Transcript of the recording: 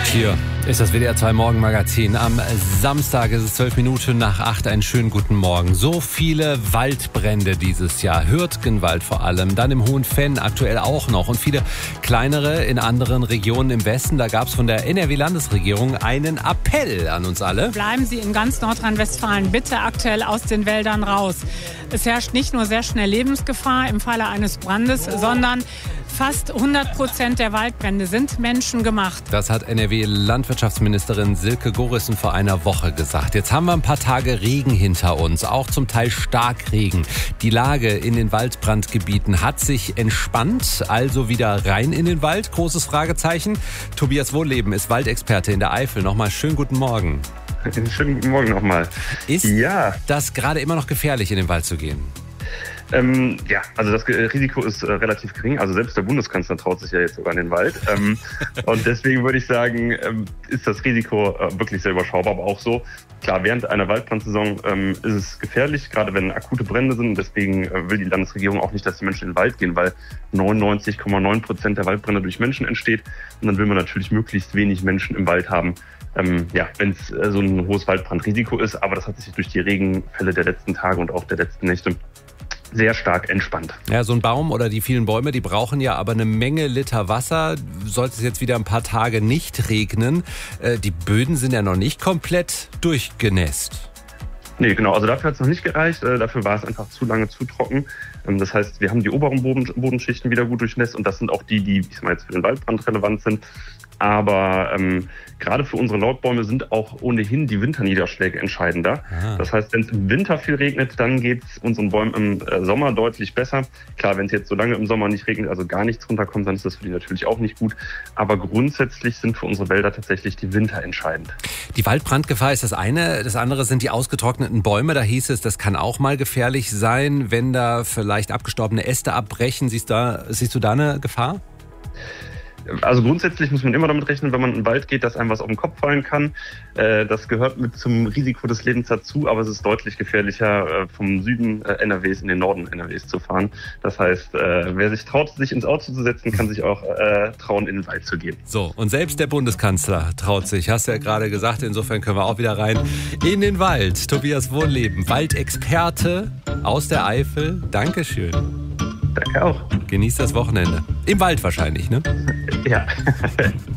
Hier ist das WDR 2 Morgenmagazin. Am Samstag ist es 7:12 Einen schönen guten Morgen. So viele Waldbrände dieses Jahr. Hürtgenwald vor allem, dann im Hohenfenn aktuell auch noch und viele kleinere in anderen Regionen im Westen. Da gab es von der NRW-Landesregierung einen Appell an uns alle. Bleiben Sie in ganz Nordrhein-Westfalen bitte aktuell aus den Wäldern raus. Es herrscht nicht nur sehr schnell Lebensgefahr im Falle eines Brandes, sondern fast 100% der Waldbrände sind menschengemacht. Das hat NRW-Landwirtschaftsministerin Silke Gorissen vor einer Woche gesagt. Jetzt haben wir ein paar Tage Regen hinter uns, auch zum Teil Starkregen. Die Lage in den Waldbrandgebieten hat sich entspannt, also wieder rein in den Wald? Großes Fragezeichen. Tobias Wohlleben ist Waldexperte in der Eifel. Nochmal schönen guten Morgen. Schönen guten Morgen nochmal. Ist das gerade immer noch gefährlich, in den Wald zu gehen? Also das Risiko ist relativ gering. Also selbst der Bundeskanzler traut sich ja jetzt sogar in den Wald. Und deswegen würde ich sagen, ist das Risiko wirklich sehr überschaubar. Aber auch so, klar, während einer Waldbrandsaison ist es gefährlich, gerade wenn akute Brände sind. Und deswegen will die Landesregierung auch nicht, dass die Menschen in den Wald gehen, weil 99,9% der Waldbrände durch Menschen entsteht. Und dann will man natürlich möglichst wenig Menschen im Wald haben, wenn es so ein hohes Waldbrandrisiko ist. Aber das hat sich durch die Regenfälle der letzten Tage und auch der letzten Nächte sehr stark entspannt. Ja, so ein Baum oder die vielen Bäume, die brauchen ja aber eine Menge Liter Wasser. Sollte es jetzt wieder ein paar Tage nicht regnen, die Böden sind ja noch nicht komplett durchgenässt. Nee, genau. Also dafür hat es noch nicht gereicht. Dafür war es einfach zu lange zu trocken. Das heißt, wir haben die oberen Bodenschichten wieder gut durchnässt und das sind auch die, ich sag mal jetzt für den Waldbrand relevant sind. Aber gerade für unsere Laubäume sind auch ohnehin die Winterniederschläge entscheidender. Das heißt, wenn es im Winter viel regnet, dann geht es unseren Bäumen im Sommer deutlich besser. Klar, wenn es jetzt so lange im Sommer nicht regnet, also gar nichts runterkommt, dann ist das für die natürlich auch nicht gut. Aber grundsätzlich sind für unsere Wälder tatsächlich die Winter entscheidend. Die Waldbrandgefahr ist das eine. Das andere sind die ausgetrockneten Bäume. Da hieß es, das kann auch mal gefährlich sein, wenn da vielleicht abgestorbene Äste abbrechen. Siehst du da eine Gefahr? Also grundsätzlich muss man immer damit rechnen, wenn man in den Wald geht, dass einem was auf den Kopf fallen kann. Das gehört mit zum Risiko des Lebens dazu, aber es ist deutlich gefährlicher, vom Süden NRWs in den Norden NRWs zu fahren. Das heißt, wer sich traut, sich ins Auto zu setzen, kann sich auch trauen, in den Wald zu gehen. So, und selbst der Bundeskanzler traut sich, hast du ja gerade gesagt, insofern können wir auch wieder rein in den Wald. Tobias Wohlleben, Waldexperte aus der Eifel. Dankeschön. Danke auch. Genießt das Wochenende. Im Wald wahrscheinlich, ne? Ja.